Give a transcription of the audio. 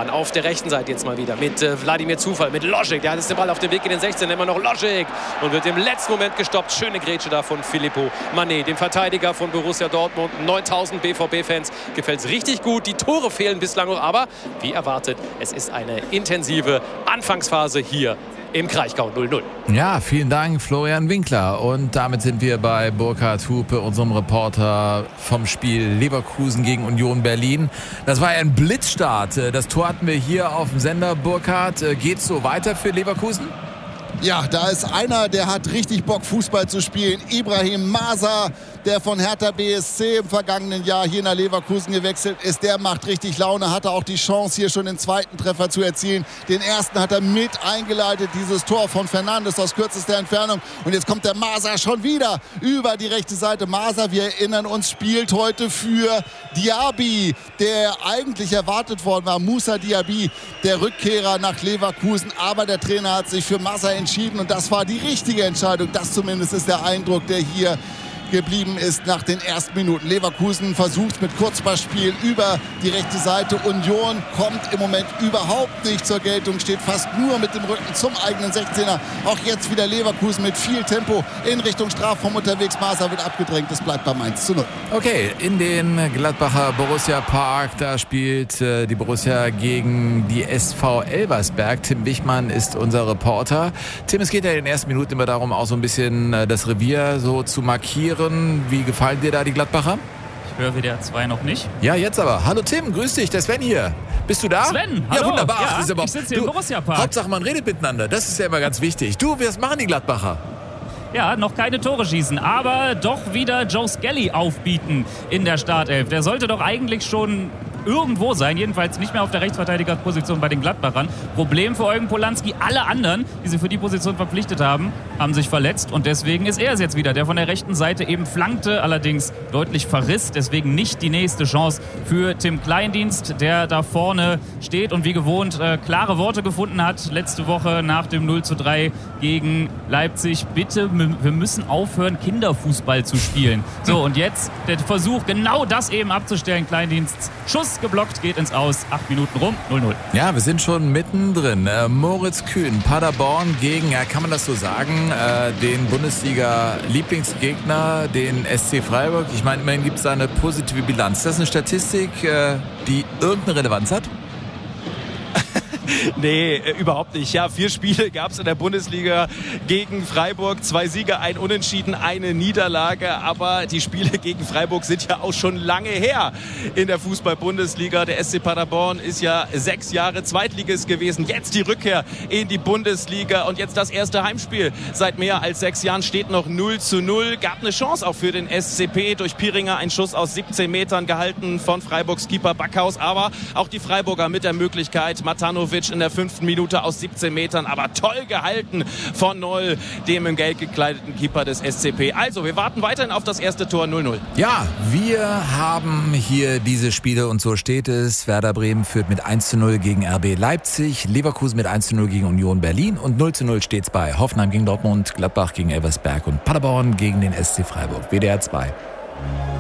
dann auf der rechten Seite jetzt mal wieder mit Wladimir Zufall, mit Logic. Der hat jetzt den Ball auf dem Weg in den 16, immer noch Logic und wird im letzten Moment gestoppt. Schöne Grätsche da von Filippo Mané, dem Verteidiger von Borussia Dortmund. 9000 BVB-Fans gefällt es richtig gut. Die Tore fehlen bislang noch, aber wie erwartet, es ist eine intensive Anfangsphase hier im Kraichgau 0-0. Ja, vielen Dank, Florian Winkler. Und damit sind wir bei Burkhard Hupe, unserem Reporter vom Spiel Leverkusen gegen Union Berlin. Das war ein Blitzstart. Das Tor hatten wir hier auf dem Sender. Burkhard, geht's so weiter für Leverkusen? Ja, da ist einer, der hat richtig Bock, Fußball zu spielen. Ibrahim Masa, der von Hertha BSC im vergangenen Jahr hier nach Leverkusen gewechselt ist. Der macht richtig Laune, hatte auch die Chance, hier schon den zweiten Treffer zu erzielen. Den ersten hat er mit eingeleitet, dieses Tor von Fernandes aus kürzester Entfernung. Und jetzt kommt der Masa schon wieder über die rechte Seite. Masa, wir erinnern uns, spielt heute für Diaby, der eigentlich erwartet worden war. Moussa Diaby, der Rückkehrer nach Leverkusen. Aber der Trainer hat sich für Masa entschieden und das war die richtige Entscheidung. Das zumindest ist der Eindruck, der hier geblieben ist nach den ersten Minuten. Leverkusen versucht mit Kurzpassspiel über die rechte Seite. Union kommt im Moment überhaupt nicht zur Geltung, steht fast nur mit dem Rücken zum eigenen 16er. Auch jetzt wieder Leverkusen mit viel Tempo in Richtung Strafraum unterwegs. Masa wird abgedrängt, es bleibt beim 1:0. Okay, in den Gladbacher Borussia Park, da spielt die Borussia gegen die SV Elversberg. Tim Wichmann ist unser Reporter. Tim, es geht ja in den ersten Minuten immer darum, auch so ein bisschen das Revier so zu markieren. Wie gefallen dir da die Gladbacher? Ich höre WDR 2 noch nicht. Ja, jetzt aber. Hallo Tim, grüß dich, der Sven hier. Bist du da? Sven, hallo. Ja, wunderbar. Ja, ist aber, ich sitze hier im Borussia Park. Hauptsache, man redet miteinander. Das ist ja immer ganz wichtig. Du, was machen die Gladbacher? Ja, noch keine Tore schießen, aber doch wieder Joe Skelly aufbieten in der Startelf. Der sollte doch eigentlich schon irgendwo sein, jedenfalls nicht mehr auf der Rechtsverteidigerposition bei den Gladbachern. Problem für Eugen Polanski, alle anderen, die sie für die Position verpflichtet haben, haben sich verletzt und deswegen ist er es jetzt wieder, der von der rechten Seite eben flankte, allerdings deutlich verriss, deswegen nicht die nächste Chance für Tim Kleindienst, der da vorne steht und wie gewohnt klare Worte gefunden hat letzte Woche nach dem 0:3 gegen Leipzig. Bitte, wir müssen aufhören, Kinderfußball zu spielen. So, und jetzt der Versuch, genau das eben abzustellen. Kleindiensts Schuss geblockt, geht ins Aus. 8 Minuten rum, 0:0. Ja, wir sind schon mittendrin. Moritz Kühn, Paderborn gegen, kann man das so sagen, den Bundesliga-Lieblingsgegner, den SC Freiburg. Ich meine, immerhin gibt es da eine positive Bilanz. Ist das eine Statistik, die irgendeine Relevanz hat? Nee, überhaupt nicht. Ja, 4 Spiele gab es in der Bundesliga gegen Freiburg. 2 Siege, 1 Unentschieden, 1 Niederlage. Aber die Spiele gegen Freiburg sind ja auch schon lange her in der Fußball-Bundesliga. Der SC Paderborn ist ja 6 Jahre Zweitligist gewesen. Jetzt die Rückkehr in die Bundesliga. Und jetzt das erste Heimspiel seit mehr als 6 Jahren. Steht noch 0:0. Gab eine Chance auch für den SCP. Durch Piringer ein Schuss aus 17 Metern gehalten von Freiburgs Keeper Backhaus. Aber auch die Freiburger mit der Möglichkeit. Matanovic in der 5. Minute aus 17 Metern, aber toll gehalten von Noll, dem im Gelb gekleideten Keeper des SCP. Also, wir warten weiterhin auf das erste Tor 0:0. Ja, wir haben hier diese Spiele und so steht es. Werder Bremen führt mit 1:0 gegen RB Leipzig, Leverkusen mit 1:0 gegen Union Berlin und 0:0 steht es bei Hoffenheim gegen Dortmund, Gladbach gegen Elversberg und Paderborn gegen den SC Freiburg. WDR 2.